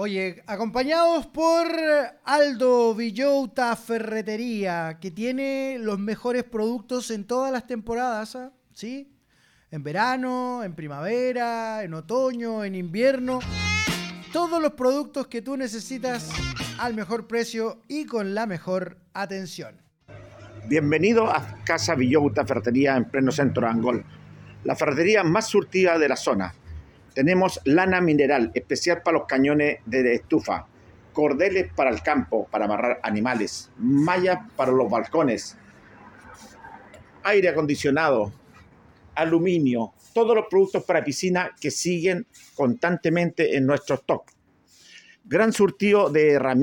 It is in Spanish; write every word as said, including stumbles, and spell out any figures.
Oye, acompañados por Aldo Villota Ferretería, que tiene los mejores productos en todas las temporadas, ¿ah? ¿Sí? En verano, en primavera, en otoño, en invierno. Todos los productos que tú necesitas al mejor precio y con la mejor atención. Bienvenido a Casa Villota Ferretería en pleno centro de Angol, la ferretería más surtida de la zona. Tenemos lana mineral especial para los cañones de estufa, cordeles para el campo, para amarrar animales, mallas para los balcones, aire acondicionado, aluminio, todos los productos para piscina que siguen constantemente en nuestro stock. Gran surtido de herramientas